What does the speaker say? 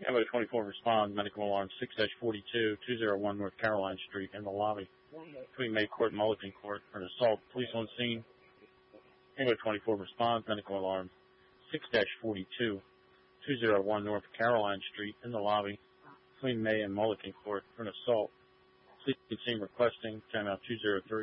Echo 24 responds, medical alarm 6-42, 201 North Caroline Street in the lobby between May Court and Mulligan Court for an assault. Police on scene. Echo 24 responds, medical alarm 6-42, 201 North Caroline Street in the lobby between May and Mulligan Court for an assault. Police on scene requesting timeout 203.